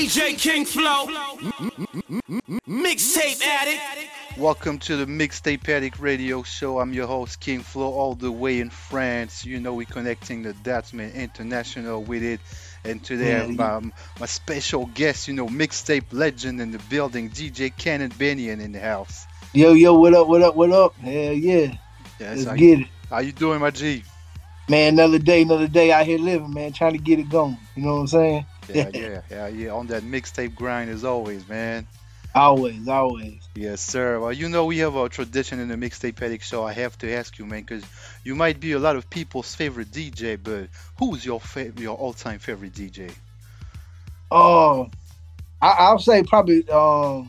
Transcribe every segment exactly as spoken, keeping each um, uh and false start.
D J King Flow, Mixtape Addict. Welcome to the Mixtape Addict Radio Show. I'm your host, King Flo, all the way in France. You know, we're connecting the Datsman International with it. And today, I have my, my special guest, you know, mixtape legend in the building, D J Cannon Binion in the house. Yo, yo, what up, what up, what up? Hell yeah. Yes, Let's get you, it. How you doing, my G? Man, another day, another day out here living, man, trying to get it going. You know what I'm saying? Yeah, yeah, yeah, yeah. On that mixtape grind as always, man. Always, always. Yes, sir. Well, you know, we have a tradition in the Mixtape Addict Show. I have to ask you, man, because you might be a lot of people's favorite D J, but who's your fa- your all-time favorite D J? Oh, I, I'll say probably um,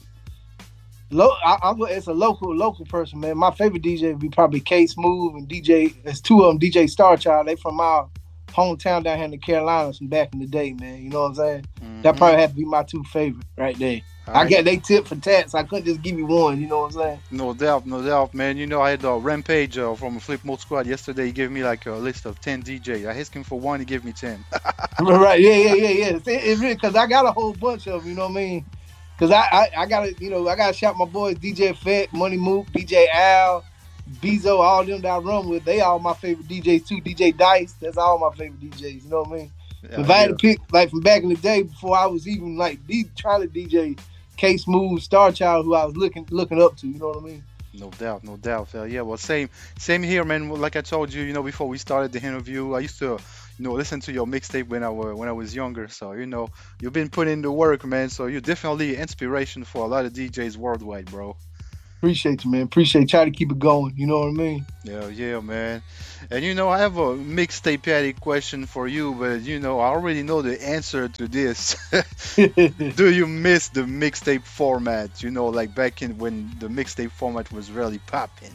lo- I, I'm it's a local local person, man. My favorite D J would be probably K Smooth and D J. There's two of them, D J Starchild. They from our hometown down here in the Carolinas from back in the day, man. You know what I'm saying? Mm-hmm. That probably have to be my two favorite right there. All I right. Got they tip for tats. I couldn't just give you one. You know what I'm saying? No doubt, no doubt, man. You know, I had a uh, Rampage uh, from Flip Mode Squad yesterday. He gave me like a list of ten D Js. I asked him for one. He gave me ten. Right? Yeah, yeah, yeah, yeah. It's, it's really because I got a whole bunch of them. You know what I mean? Because I, I, I got to, you know, I got to shout my boys D J Fett, Money Mook, D J Al, Bezo, all them that I run with. They all my favorite D Js too. D J Dice, that's all my favorite D Js. You know what I mean? Yeah, if I had yeah. to pick, like from back in the day before I was even like D- trying to D J. K Smooth, Starchild, who I was looking looking up to, you know what I mean? No doubt, no doubt. Uh, yeah, well, same same here, man. Like I told you, you know, before we started the interview, I used to, you know, listen to your mixtape when I were when I was younger. So you know, you've been putting in the work, man. So you're definitely inspiration for a lot of D Js worldwide, bro. Appreciate you, man. Appreciate you. Try to keep it going. You know what I mean? Yeah, yeah, man. And you know, I have a mixtape addict question for you, but you know, I already know the answer to this. Do you miss the mixtape format? You know, like back in when the mixtape format was really popping.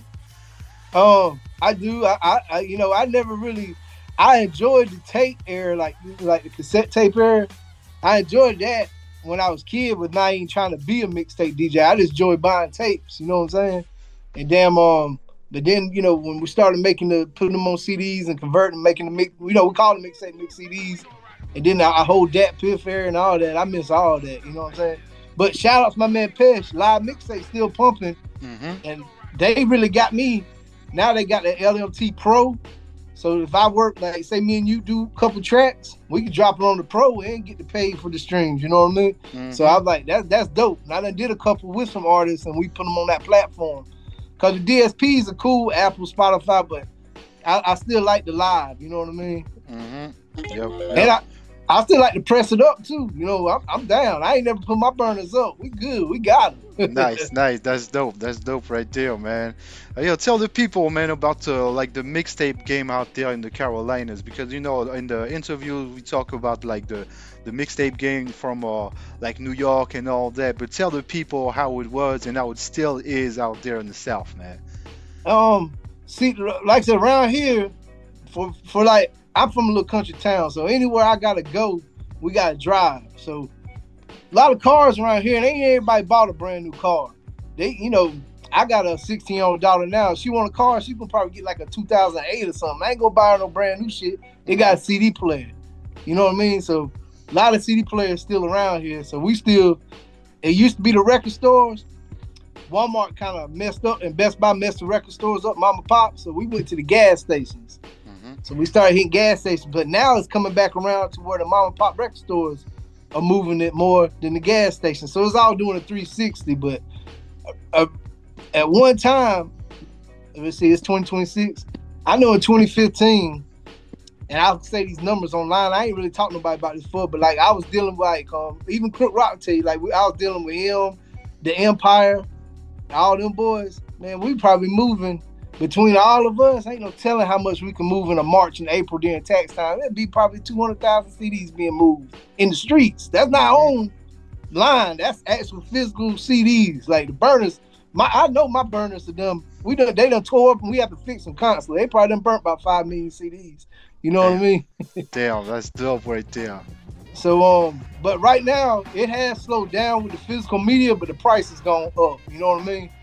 Um, I do. I, I, I, you know, I never really. I enjoyed the tape era, like like the cassette tape era. I enjoyed that when I was a kid, but not even trying to be a mixtape D J. I just enjoyed buying tapes, you know what I'm saying? And damn, um, but then, you know, when we started making the, putting them on C Ds and converting, making the mix, you know, we call them mixtape mix C Ds. And then I, I hold that Piff Air and all that. I miss all that, you know what I'm saying? But shout out to my man Pesh, live mixtape still pumping. Mm-hmm. And they really got me. Now they got the L M T Pro. So if I work, like say me and you do a couple tracks, we can drop it on the Pro and get to pay for the streams. You know what I mean? Mm-hmm. So I was like, that's that's dope. And I done did a couple with some artists, and we put them on that platform. Cause the D S Ps are cool, Apple, Spotify, but I, I still like the live. You know what I mean? Mm-hmm. Yep. And I, I still like to press it up too. You know, I'm, I'm down. I ain't never put my burners up. We good. We got them. Nice, nice. That's dope. That's dope right there, man. Uh, yo, tell the people, man, about uh, like the mixtape game out there in the Carolinas, because you know in the interview we talk about like the the mixtape game from uh, like New York and all that. But tell the people how it was and how it still is out there in the South, man. Um, see, like I said, around here, for for like. I'm from a little country town, so anywhere I gotta go, we gotta drive. So a lot of cars around here, and ain't everybody bought a brand new car. They, you know, I got a sixteen-year-old daughter now. If she want a car, she can probably get like a two thousand eight or something. I ain't gonna buy her no brand new shit. They got a C D player. You know what I mean? So a lot of C D players still around here. So we still, it used to be the record stores. Walmart kind of messed up, and Best Buy messed the record stores up, mom and pop. So we went to the gas stations. So we started hitting gas stations, but now it's coming back around to where the mom and pop record stores are moving it more than the gas station. So it's all doing a three sixty. But uh, at one time, let me see, it's twenty twenty-six. I know in twenty fifteen, and I'll say these numbers online. I ain't really talking to nobody about this before, but like I was dealing with like um, even Crook Rock tell you, like we, I was dealing with him, the Empire, all them boys. Man, we probably moving. Between all of us, ain't no telling how much we can move in a March and April during tax time. It'd be probably two hundred thousand C Ds being moved in the streets. That's not online. That's actual physical C Ds. Like the burners, my I know my burners are them. We done they done tore up and we have to fix them constantly. They probably done burnt about five million C Ds. You know Damn. what I mean? Damn, that's dope right there. So um, but right now it has slowed down with the physical media, but the price has gone up. You know what I mean?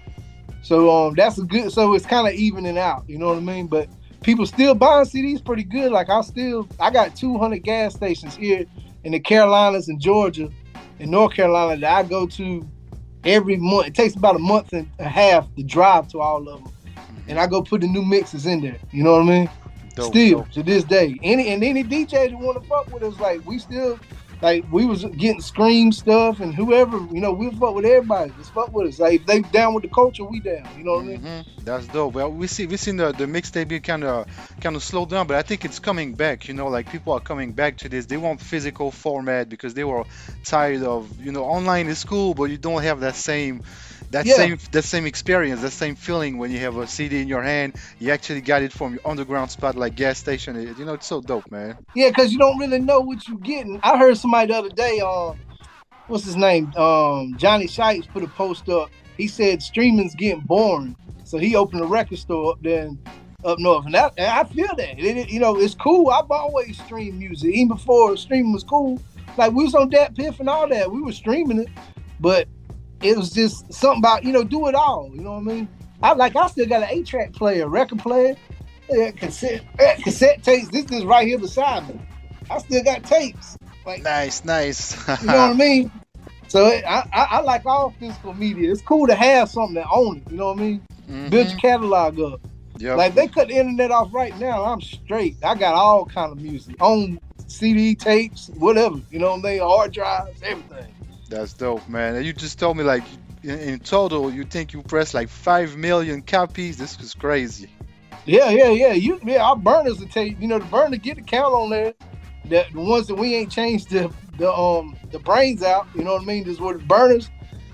So um, that's a good. So it's kind of evening out. You know what I mean? But people still buying C Ds pretty good. Like I still, I got two hundred gas stations here in the Carolinas and Georgia and North Carolina that I go to every month. It takes about a month and a half to drive to all of them. And I go put the new mixes in there. You know what I mean? Dope, still, dope. to this day. Any and any D J that want to fuck with us, like, we still, like, we was getting Scream stuff and whoever, you know, we fuck with everybody. Just fuck with us. Like, if they down with the culture, we down. You know what Mm-hmm. I mean? That's dope. Well, we see we seen the the mixtape kind of kind of slow down, but I think it's coming back. You know, like people are coming back to this. They want physical format because they were tired of, you know, online is cool, but you don't have that same that Yeah. same that same experience, that same feeling when you have a C D in your hand. You actually got it from your underground spot like gas station. It- you know, it's so dope, man. Yeah, because you don't really know what you're getting. I heard somebody the other day, um, what's his name? Um, Johnny Shites put a post up. He said streaming's getting boring. So he opened a record store up there in, up north. And, that, and I feel that. It, it- you know, it's cool. I've always streamed music. Even before streaming was cool. Like, we was on Dat Piff and all that. We were streaming it. But it was just something about, you know, do it all. You know what I mean? I like I still got an eight-track player, record player, yeah, cassette, eh, cassette tapes. This is right here beside me. I still got tapes. Like, Nice, nice. you know what I mean? So it, I, I I like all physical media. It's cool to have something to own it. You know what I mean? Build your Mhm. catalog up. Yep. Like, they cut the internet off right now, I'm straight. I got all kind of music on C D tapes, whatever. You know what I mean? Hard drives, everything. That's dope, man. And you just told me like in, in total you think you pressed like five million copies. This was crazy. Yeah, yeah, yeah. You, yeah, our burners will tell you. You know, the burner get the count on there. The, the ones that we ain't changed the the um the brains out. You know what I mean? This were the burners.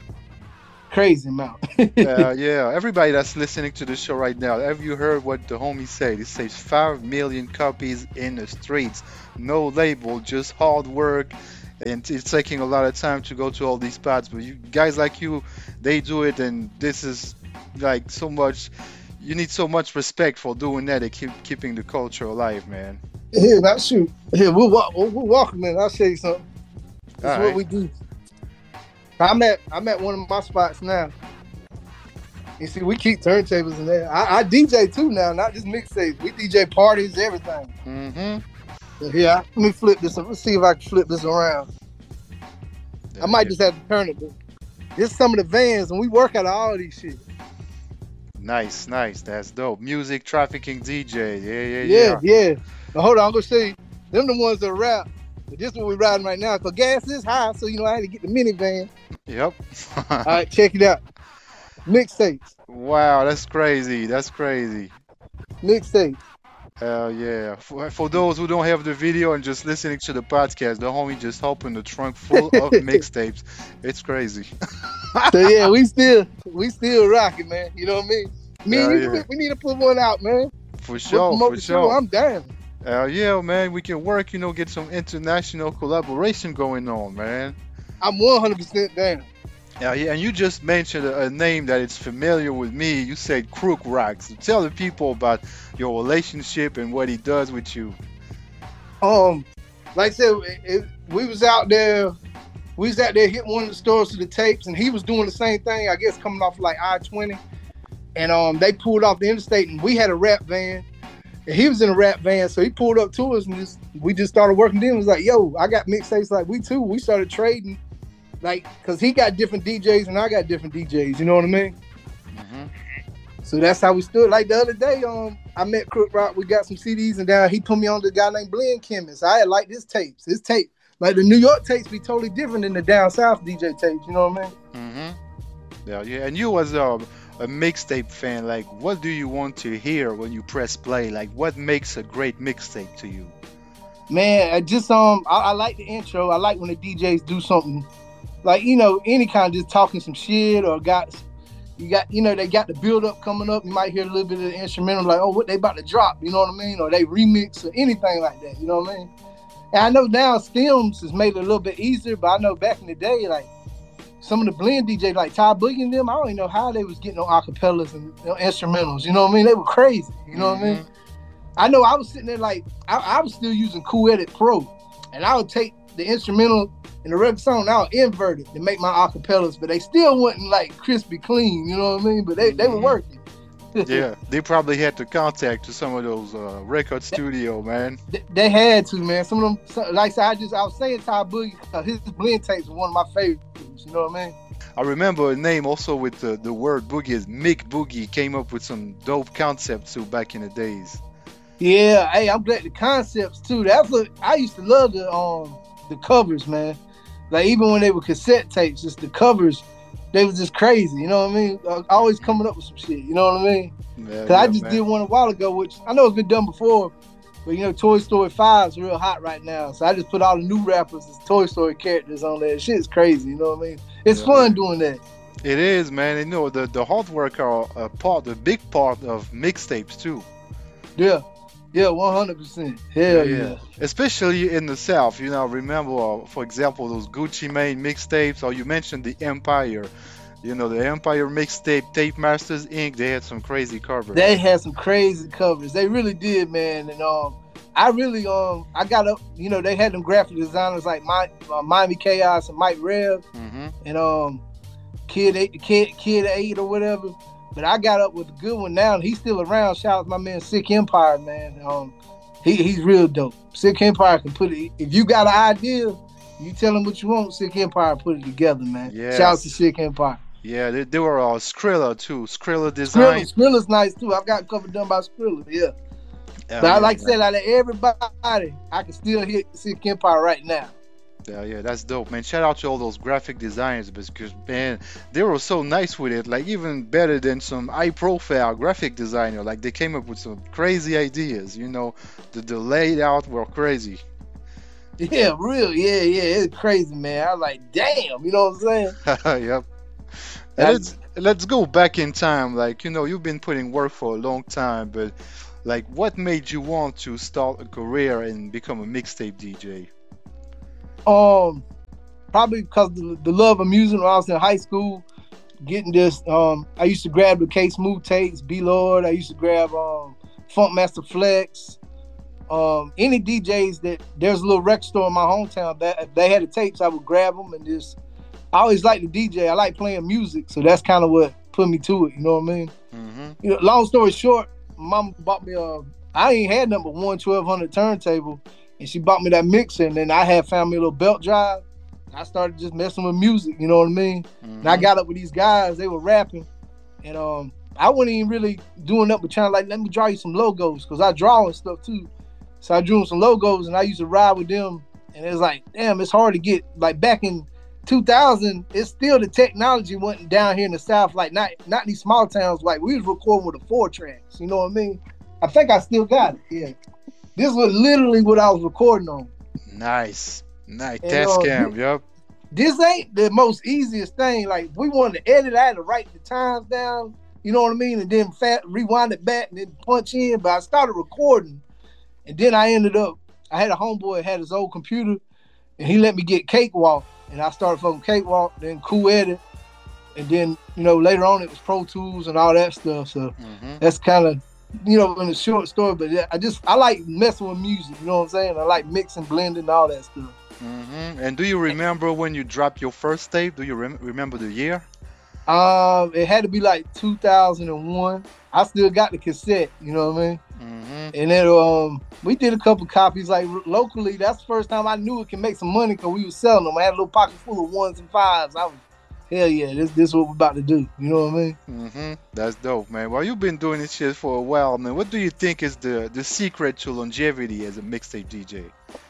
Crazy amount. Uh, yeah, everybody that's listening to the show right now, have you heard what the homie said? He says five million copies in the streets, no label, just hard work, and it's taking a lot of time to go to all these spots. But you guys like you, they do it, and this is like so much. You need so much respect for doing that and keep keeping the culture alive, man. Here, now shoot. Here, we'll walk. We'll, we'll walk, man. I'll show you something. That's All what right. we do. I'm at I'm at one of my spots now. You see, we keep turntables in there. I, I D J too now, not just mixtapes. We D J parties, everything. Mm-hmm. So here, I- let me flip this. Let's see if I can flip this around. I might just have to turn it. But this is some of the vans, and we work out of all these shit. Nice, nice. That's dope. Music trafficking D J. Yeah, yeah, Yeah, yeah. yeah. Now, hold on, I'm gonna show you. Them the ones that rap. But this is what we're riding right now. Cause gas is high, so you know I had to get the minivan. Yep. All right, check it out. Mixtapes, Wow, that's crazy. That's crazy. mixtapes. Hell yeah. For, for those who don't have the video and just listening to the podcast, the homie just opened the trunk full of mixtapes. It's crazy. So yeah, we still we still rocking, man. You know what I mean? Me and Hell you, yeah. we need to put one out, man. For We'll sure, promote for the show. sure. I'm down. Hell yeah, man. We can work, you know, get some international collaboration going on, man. I'm one hundred percent down. Yeah, yeah, and you just mentioned a, a name that is familiar with me. You said Crook Rock. So tell the people about your relationship and what he does with you. Um, like I said, it, it, we was out there. We was out there hitting one of the stores to the tapes, and he was doing the same thing. I guess coming off like I twenty, and um, they pulled off the interstate, and we had a rap van, and he was in a rap van, so he pulled up to us, and just we just started working. Then it was like, yo, I got mixtapes like we too. We started trading, like, cause he got different D Js and I got different D Js. You know what I mean? hmm So that's how we stood. Like the other day, um, I met Crook Rock. We got some C Ds, and down he put me on to a guy named Blend Chemist. I had like his tapes. His tape, like the New York tapes, be totally different than the down south D J tapes. You know what I mean? hmm Yeah, yeah. And you as a, a mixtape fan, like, what do you want to hear when you press play? Like, what makes a great mixtape to you? Man, I just um, I, I like the intro. I like when the D Js do something, like, you know, any kind of just talking some shit or got. You got, you know, they got the build up coming up. You might hear a little bit of the instrumental, like, oh, what they about to drop, you know what I mean? Or they remix or anything like that, you know what I mean? And I know now Stems has made it a little bit easier, but I know back in the day, like, some of the blend D Js, like Ty Boogie and them, I don't even know how they was getting on acapellas and you know, instrumentals, you know what I mean? They were crazy, you know what I mean? I know I was sitting there like, I, I was still using Cool Edit Pro, and I would take the instrumental and the regular song, I would invert it to make my acapellas, but they still wasn't like crispy clean, you know what I mean? But they, they were Mhm. working. Yeah, they probably had to contact to some of those uh, record studio, man. They, they had to, man. Some of them, so, like I said, I just I was saying Ty Boogie because his blend tapes were one of my favorites. You know what I mean? I remember a name also with the, the word boogie is Mick Boogie came up with some dope concepts too back in the days. Yeah, hey, I'm glad the concepts too. That's what I used to love the um the covers, man. Like even when they were cassette tapes, just the covers, they was just crazy. You know what I mean? Uh, always coming up with some shit. You know what I mean? Yeah, Cause yeah, I just man. did one a while ago, which I know it's been done before, but you know Toy Story five is real hot right now. So I just put all the new rappers as Toy Story characters on there. Shit's crazy. You know what I mean? It's Yeah, fun yeah. doing that. It is, man. You know, the, the hard work are a part, a big part of mixtapes too. Yeah, yeah, one hundred percent. Hell yeah. Especially in the South, you know, remember, uh, for example, those Gucci Mane mixtapes, or you mentioned the Empire. You know, the Empire mixtape, Tape Masters Incorporated, they had some crazy covers. They had some crazy covers. They really did, man. And um, I really um, I got up. You know, they had them graphic designers like My, uh, Miami Chaos and Mike Rev, Mm-hmm. and um, Kid Eight, Kid Kid Eight or whatever. But I got up with a good one now, and he's still around. Shout out to my man Sick Empire, man. Um, he he's real dope. Sick Empire can put it. If you got an idea, you tell him what you want. Sick Empire put it together, man. Yes. Shout out to Sick Empire. Yeah, they, they were uh, Skrilla too. Skrilla Skrilla, design. Skrilla's nice too. I've got a couple done by Skrilla, yeah. Yeah, But I yeah, like I man. said, out of everybody, I can still hit Sick Empire right now. Yeah, yeah, that's dope, man. Shout out to all those graphic designers because, man, they were so nice with it. Like, even better than some high-profile graphic designer. Like, they came up with some crazy ideas, you know. The, the layout were crazy. Yeah, real, yeah, yeah. It's crazy, man. I was like, damn, you know what I'm saying? Yep. And That's- let's, let's go back in time. Like, you know, you've been putting work for a long time, but, like, what made you want to start a career and become a mixtape D J? Um, probably because the, the love of music when I was in high school, getting this. Um, I used to grab the K Smooth tapes, B Lord. I used to grab um Funk Master Flex. Um, any D Js that there's a little record store in my hometown that if they had the tapes, I would grab them and just. I always liked the D J. I like playing music, so that's kind of what put me to it. You know what I mean? Mm-hmm. You know, long story short, mom bought me a. I ain't had number one twelve hundred turntable. And she bought me that mixer, and then I had found me a little belt drive. I started just messing with music, you know what I mean? Mm-hmm. And I got up with these guys, they were rapping, and um, I wasn't even really doing that, but trying to like, let me draw you some logos, because I draw and stuff too. So I drew them some logos, and I used to ride with them, and it was like, damn, it's hard to get, like back in two thousand, it's still the technology wasn't down here in the South, like not not in these small towns, like we was recording with a four tracks, you know what I mean? I think I still got it, yeah. This was literally what I was recording on. Nice. Nice. And, Test uh, cam, yep. This ain't the most easiest thing. Like, if we wanted to edit, I had to write the times down, you know what I mean? And then fat, rewind it back and then punch in. But I started recording. And then I ended up, I had a homeboy that had his old computer, and he let me get Cakewalk. And I started from Cakewalk, then Cool Edit. And then, you know, later on it was Pro Tools and all that stuff. So Mm-hmm. that's kind of, you know, in a short story, but yeah, I just I like messing with music. You know what I'm saying? I like mixing, blending, all that stuff. Mm-hmm. And do you remember when you dropped your first tape? Do you rem- remember the year? Um, it had to be like two thousand one. I still got the cassette. You know what I mean? Mm-hmm. And then um, we did a couple copies like locally. That's the first time I knew it can make some money because we was selling them. I had a little pocket full of ones and fives. I was, hell yeah, this this what we're about to do. You know what I mean? Mm-hmm. That's dope, man. Well, you've been doing this shit for a while, man. What do you think is the the secret to longevity as a mixtape D J?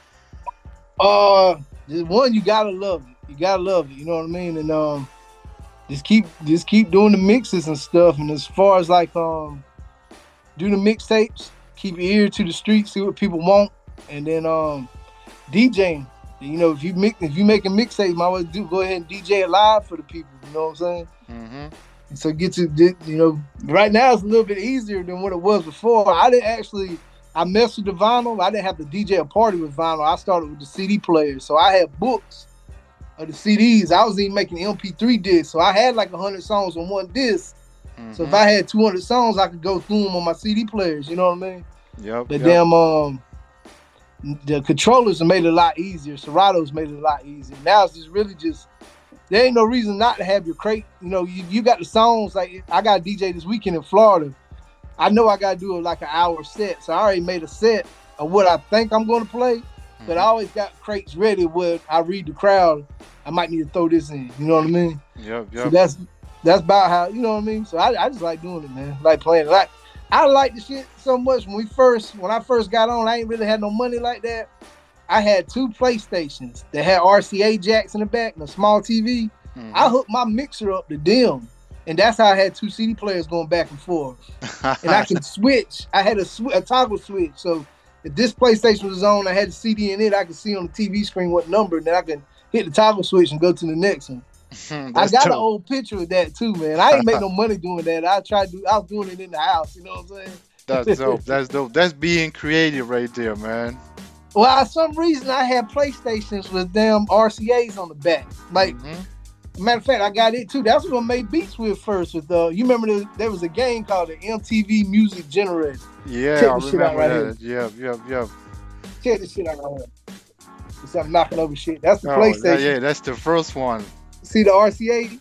Uh, just one, you gotta love it. You gotta love it. You know what I mean? And um, just keep just keep doing the mixes and stuff. And as far as like um, do the mixtapes, keep your ear to the street, see what people want, and then um, DJing. You know, if you mix, if you making mixtapes, might well do go ahead and D J it live for the people. You know what I'm saying? Mm-hmm. So get to, you know, right now it's a little bit easier than what it was before. I didn't actually, I messed with the vinyl. I didn't have to D J a party with vinyl. I started with the C D player. So I had books of the C Ds. I was even making M P three discs. So I had like one hundred songs on one disc. Mm-hmm. So if I had two hundred songs, I could go through them on my C D players. You know what I mean? Yep. But yep. damn, um, the controllers have made it a lot easier. Serato's made it a lot easier. Now it's just really just, there ain't no reason not to have your crate. You know, you, you got the songs. Like, I got a D J this weekend in Florida. I know I gotta do like an hour set, so I already made a set of what I think I'm gonna play. Mm-hmm. But I always got crates ready where I read the crowd. I might need to throw this in. You know what I mean? Yep, yep. So that's that's about how, you know what I mean. So I, I just like doing it, man. Like playing it. Like I like the shit so much. When we first, when I first got on, I ain't really had no money like that. I had two PlayStations that had R C A jacks in the back and a small T V. Mm-hmm. I hooked my mixer up to them. And that's how I had two C D players going back and forth. And I could switch. I had a, sw- a toggle switch. So if this PlayStation was on, I had the C D in it, I could see on the T V screen what number, and then I could hit the toggle switch and go to the next one. I got dope. An old picture of that too, man. I ain't make no money doing that. I tried to do, I was doing it in the house, you know what I'm saying? That's dope. That's dope. That's being creative right there, man. Well, for some reason, I had PlayStations with them R C As on the back. Like, mm-hmm. Matter of fact, I got it too. That's what I made beats with first. With uh, you remember the, there was a game called the M T V Music Generator. Yeah, Check I remember right that. Here. Yeah, yeah, yeah. Check this shit out right here. See, I'm knocking over shit. That's the oh, PlayStation. Yeah, that's the first one. See the R C A?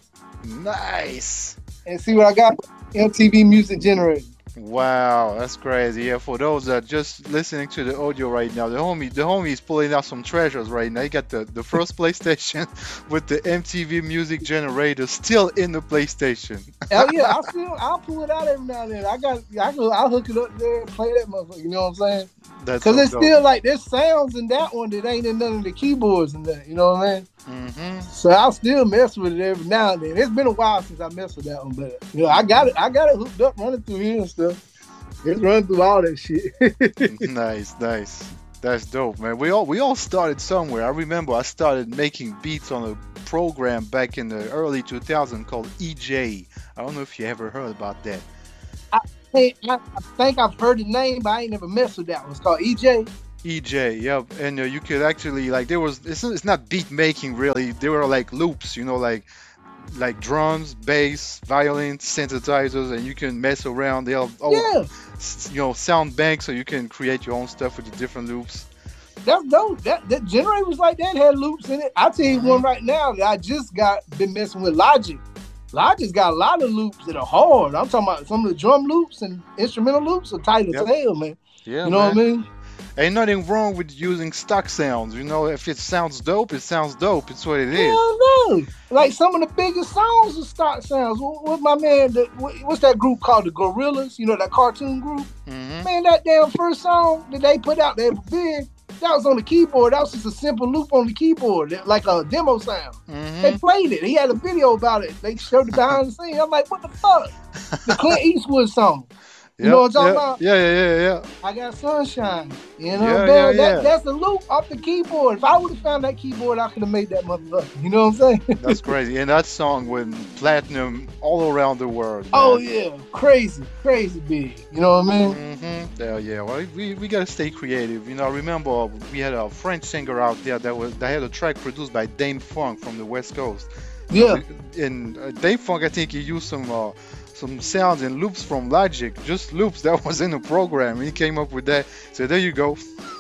Nice. And see what I got? M T V Music Generator. Wow, that's crazy. Yeah, for those that just listening to the audio right now, the homie, the homie is pulling out some treasures right now. He got the, the first PlayStation with the M T V Music Generator still in the PlayStation. Hell yeah, I'll still I'll pull it out every now and then. I got I go I'll hook it up there and play that motherfucker. You know what I'm saying? That's because so it's dope. Still like there's sounds in that one that ain't in none of the keyboards and that. You know what I mean? Mm-hmm. So I'll still mess with it every now and then. It's been a while since I messed with that one, but you know I got it. I got it hooked up, running through here and stuff. It's running through all that shit. Nice, nice. That's dope, man. We all we all started somewhere. I remember I started making beats on a program back in the early two thousands called E J. I don't know if you ever heard about that. I think, I think I've heard the name, but I ain't never messed with that one. It's called E J. E J, yep. And uh, you could actually like there was it's, it's not beat making really. There were like loops, you know, like like drums, bass, violin, synthesizers, and you can mess around. They'll oh, yeah. you know, sound banks, so you can create your own stuff with the different loops. That's dope. That that generator was like that, had loops in it. I'll tell you mm-hmm. one right now that I just got been messing with Logic. Logic's got a lot of loops that are hard. I'm talking about some of the drum loops and instrumental loops are tight yep. as hell, man. Yeah, you know man. what I mean? Ain't nothing wrong with using stock sounds. You know, if it sounds dope, it sounds dope. It's what it is. Hell no. Like some of the biggest songs are stock sounds. What my man, the, what's that group called? The Gorillas? You know, that cartoon group? Mm-hmm. Man, that damn first song that they put out there big, that was on the keyboard. That was just a simple loop on the keyboard, like a demo sound. Mm-hmm. They played it. He had a video about it. They showed it behind the scenes. I'm like, what the fuck? The Clint Eastwood song. You yep, know what I'm talking yep. about? Yeah, yeah, yeah, yeah. I got sunshine. You know, yeah, that, yeah, that, yeah. that's the loop off the keyboard. If I would have found that keyboard, I could have made that motherfucker. You know what I'm saying? That's crazy. And that song went platinum all around the world. Man. Oh yeah, crazy, crazy big. You know what I mean? Mm-hmm. Yeah, yeah. Well, we, we gotta stay creative. You know, I remember we had a French singer out there that was that had a track produced by Dame Funk from the West Coast. Yeah. And uh, Dame Funk, I think he used some. Uh, some sounds and loops from Logic, just loops that was in the program. He came up with that. So there you go.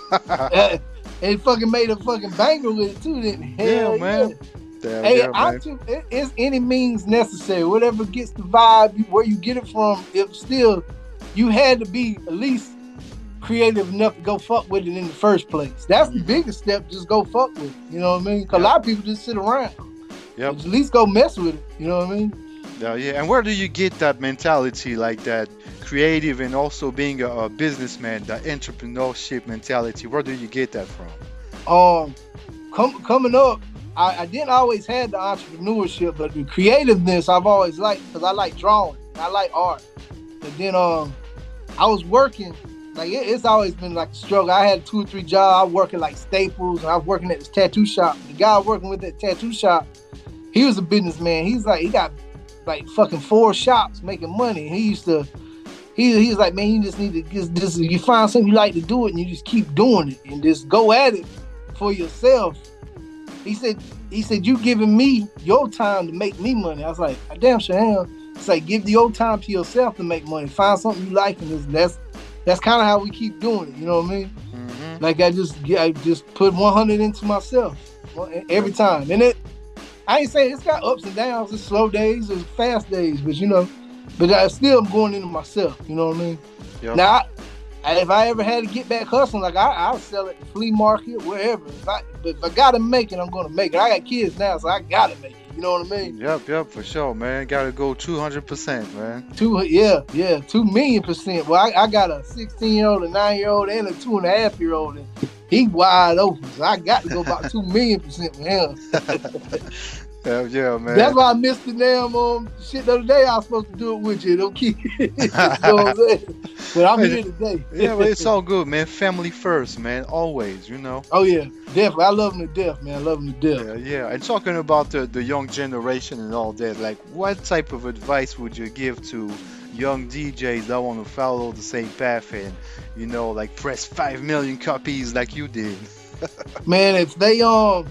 uh, and he fucking made a fucking banger with it too, didn't he? Hell yeah, man. Yeah. Damn, hey, yeah, I'm man. too, it, it's any means necessary. Whatever gets the vibe, where you get it from, if still, you had to be at least creative enough to go fuck with it in the first place. That's the biggest step, just go fuck with it. You know what I mean? Because yep. a lot of people just sit around. Yep. At least go mess with it. You know what I mean? Yeah, yeah. And where do you get that mentality, like that creative and also being a, a businessman, that entrepreneurship mentality? Where do you get that from? Um, com- coming up, I, I didn't always have the entrepreneurship, but the creativeness I've always liked because I like drawing, I like art. But then um, I was working. Like it, it's always been like a struggle. I had two or three jobs. I was working like Staples, and I was working at this tattoo shop. The guy working with that tattoo shop, he was a businessman. He's like he got like fucking four shops making money. He used to, he he was like, man, you just need to just, just you find something you like to do it and you just keep doing it and just go at it for yourself. He said, he said, you giving me your time to make me money. I was like, I damn sure am. It's like, give your time to yourself to make money. Find something you like, and just, that's that's kind of how we keep doing it. You know what I mean? Mm-hmm. Like I just I just put one hundred into myself every time, and it. I ain't saying it's got ups and downs, it's slow days, it's fast days, but you know, but I still am going into myself. You know what I mean? Yep. Now, I, if I ever had to get back hustling, like I, I'll sell at the flea market, wherever. If I, but if I gotta make it, I'm gonna make it. I got kids now, so I gotta make it. You know what I mean? Yep, yep, for sure, man. Gotta go two hundred percent, man. Two, yeah, yeah, two million percent. Well, I, I got a sixteen year old, a nine year old, and a two and a half year old, and he wide open. So I got to go about two million percent with him. Yeah, yeah, man. That's why I missed the damn um, shit the other day. I was supposed to do it with you. Don't keep you know what I'm saying? But I'm here today. Yeah, but it's all good, man. Family first, man. Always, you know. Oh, yeah. Definitely. I love them to death, man. I love them to death. Yeah, yeah. And talking about the, the young generation and all that, like, what type of advice would you give to young D Js that want to follow the same path and, you know, like press five million copies like you did? Man, if they, um,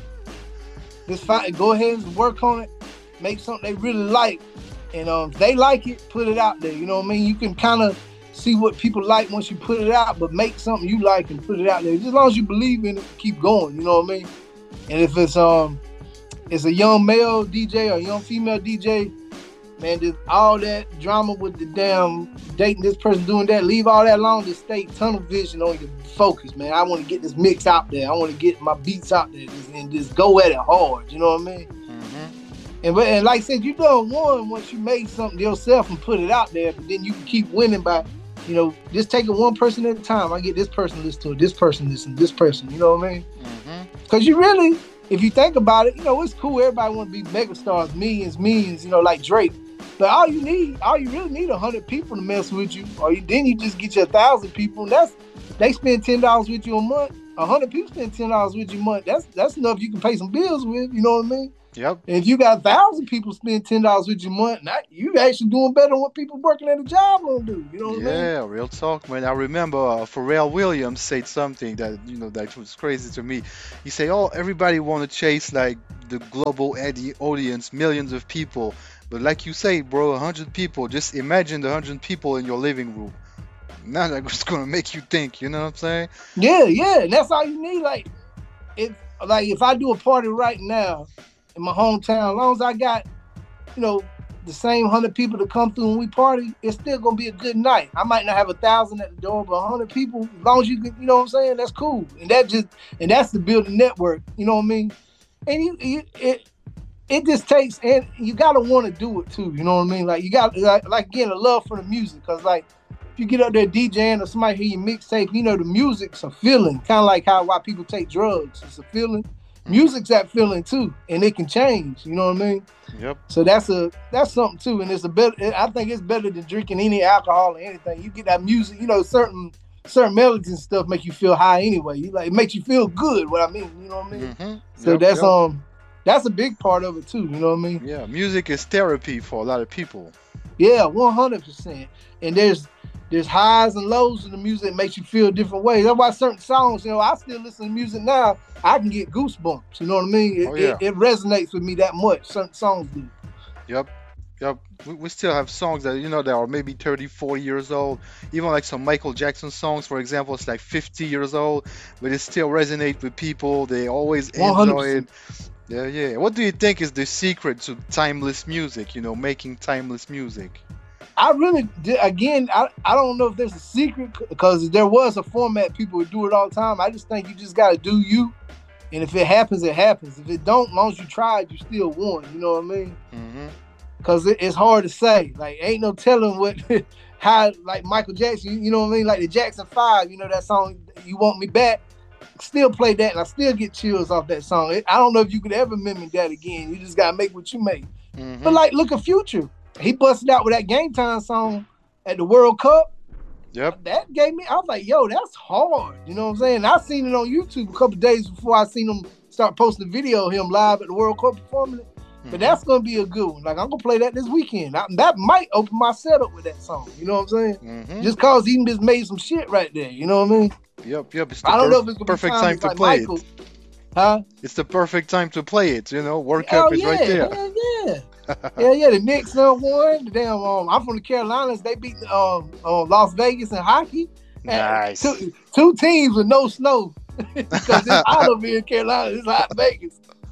just find, go ahead and work on it, make something they really like, and um, if they like it, put it out there. You know what I mean? You can kind of see what people like once you put it out, but make something you like and put it out there. Just as long as you believe in it, keep going. You know what I mean? And if it's um, it's a young male D J or a young female D J, man, just all that drama with the damn dating this person, doing that, leave all that alone. Just stay tunnel vision on your focus, man. I want to get this mix out there. I want to get my beats out there and just go at it hard. You know what I mean? Mm-hmm. And, and like I said, you done one once you made something yourself and put it out there, but then you can keep winning by, you know, just taking one person at a time. I get this person listen to it, this person listen to this person. You know what I mean? Because mm-hmm. you really, if you think about it, you know, it's cool. Everybody want to be megastars, millions, millions, you know, like Drake. But all you need, all you really need, a hundred people to mess with you, or you, then you just get you a thousand people. And that's they spend ten dollars with you a month. A hundred people spend ten dollars with you a month. That's that's enough you can pay some bills with. You know what I mean? Yep. And if you got a thousand people spend ten dollars with you a month, now you actually doing better than what people working at a job gonna do. You know what yeah, I mean? Yeah, real talk, man. I remember uh, Pharrell Williams said something that you know that was crazy to me. He said, "Oh, everybody want to chase like the global adi- audience, millions of people." But like you say, bro, a hundred people. Just imagine the hundred people in your living room. Now that's gonna make you think. You know what I'm saying? Yeah, yeah. And that's all you need. Like, if like if I do a party right now in my hometown, as long as I got, you know, the same hundred people to come through and we party, it's still gonna be a good night. I might not have a thousand at the door, but a hundred people, as long as you can, you know what I'm saying? That's cool. And that just and that's the building network. You know what I mean? And you, you it. It just takes, and you gotta want to do it too. You know what I mean? Like you got, like, like again, a love for the music. Cause like, if you get up there DJing or somebody hear your mixtape, you know the music's a feeling. Kind of like how why people take drugs. It's a feeling. Music's that feeling too, and it can change. You know what I mean? Yep. So that's a that's something too, and it's a better. I think it's better than drinking any alcohol or anything. You get that music. You know, certain certain melodies and stuff make you feel high anyway. You like it makes you feel good. What I mean, you know what I mean? Mm-hmm. So yep, that's yep. um. That's a big part of it too, you know what I mean? Yeah, music is therapy for a lot of people. Yeah, one hundred percent. And there's there's highs and lows in the music that makes you feel different ways. That's why certain songs, you know, I still listen to music now, I can get goosebumps, you know what I mean? It, oh, yeah. it, it resonates with me that much, certain songs do. Yep, yep. We, we still have songs that, you know, that are maybe thirty, forty years old. Even like some Michael Jackson songs, for example, it's like fifty years old, but it still resonates with people. They always enjoy one hundred percent. It. Yeah, yeah. What do you think is the secret to timeless music, you know, making timeless music? I really, again, I, I don't know if there's a secret, because if there was a format, people would do it all the time. I just think you just got to do you. And if it happens, it happens. If it don't, as long as you tried, you still won. You know what I mean? Mm-hmm. Because it, it's hard to say. Like, ain't no telling what, how, like Michael Jackson, you know what I mean? Like the Jackson five, you know that song, You Want Me Back? Still play that and I still get chills off that song. I don't know if you could ever mimic that again. You just gotta make what you make. Mm-hmm. But like, look at Future. He busted out with that Game Time song at the World Cup. Yep. That gave me, I was like, yo, that's hard. You know what I'm saying? I seen it on YouTube a couple days before I seen him start posting the video of him live at the World Cup performing it. Mm-hmm. But that's gonna be a good one. Like, I'm gonna play that this weekend. I, that might open my setup with that song. You know what I'm saying? Mm-hmm. Just cause he just made some shit right there. You know what I mean? Yep, yep. It's the I don't per- know if it's gonna perfect be time to like play Michael. it. Huh? It's the perfect time to play it. You know, World Cup oh, is yeah, right there. Yeah, yeah. yeah, yeah. The Knicks done won. The damn. Um, I'm from the Carolinas. They beat um, um Las Vegas in hockey. Nice. Two, two teams with no snow because it's hot over here in Carolina. It's hot in Vegas.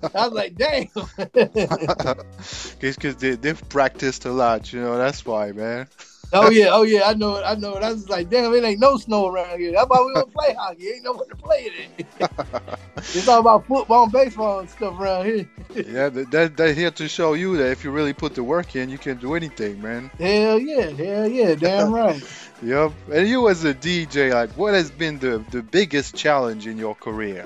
I was like, damn. Because they, they've practiced a lot, you know, that's why, man. Oh yeah, oh yeah, I know it, I know it. I was like, damn, it ain't no snow around here. That's why we don't play hockey. Ain't nowhere to play it at. It's all about football and baseball and stuff around here. Yeah, that, that, they're here to show you that if you really put the work in, you can do anything, man. Hell yeah, hell yeah, damn right. Yep. And you as a D J, like, what has been the, the biggest challenge in your career?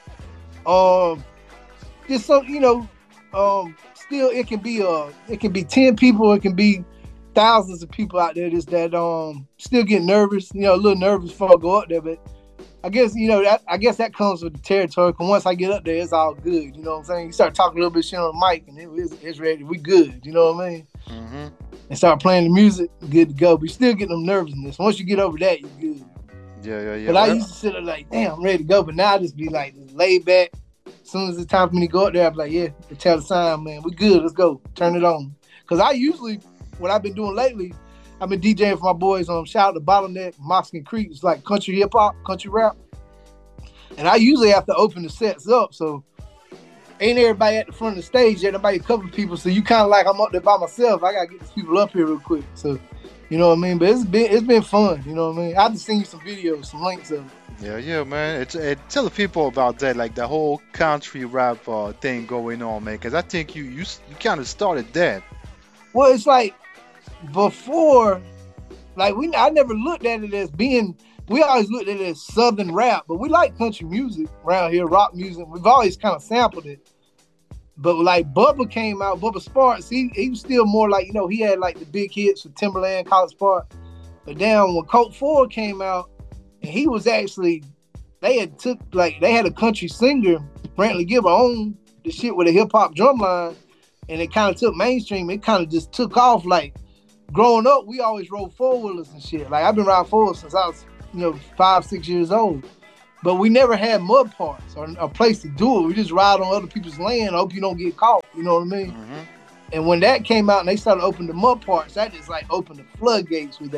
Um, just so you know, um, still it can be uh, it can be ten people, it can be thousands of people out there just that um still get nervous, you know, a little nervous before I go up there. But I guess you know that I guess that comes with the territory. Cause once I get up there, it's all good. You know what I'm saying? You start talking a little bit shit on the mic, and it, it's, it's ready. We good. You know what I mean? Mm-hmm. And start playing the music, good to go. But you still get them nervousness. Once you get over that, you're good. Yeah, yeah, yeah. But well, I used to sit there like, damn, I'm ready to go. But now I just be like, just laid back. As soon as it's time for me to go up there, I be like, yeah, tell the sign, man, we good. Let's go. Turn it on. Cause I usually, what I've been doing lately, I've been DJing for my boys on um, shout out to Bottleneck, Moskin Creek. It's like country hip hop, country rap. And I usually have to open the sets up. So ain't everybody at the front of the stage yet. Nobody a couple of people. So you kind of like I'm up there by myself. I gotta get these people up here real quick. So you know what I mean? But it's been it's been fun. You know what I mean? I've just seen you some videos, some links of it. Yeah, yeah, man. It's it, tell the people about that, like the whole country rap uh, thing going on, man. Because I think you you you kind of started that. Well, it's like before, like we I never looked at it as being. We always looked at it as Southern rap, but we like country music around here, rock music. We've always kind of sampled it. But like Bubba came out, Bubba Sparks, he he was still more like, you know, he had like the big hits with Timberland, College Park. But then when Colt Ford came out, and he was actually, they had took, like, they had a country singer, Brantley Gilbert, on the shit with a hip hop drum line, and it kind of took mainstream. It kind of just took off. Like, growing up, we always rode four-wheelers and shit. Like, I've been riding four-wheelers since I was, you know, five, six years old. But we never had mud parks or a place to do it. We just ride on other people's land. I hope you don't get caught. You know what I mean? Mm-hmm. And when that came out and they started opening the mud parks, that just like opened the floodgates with that.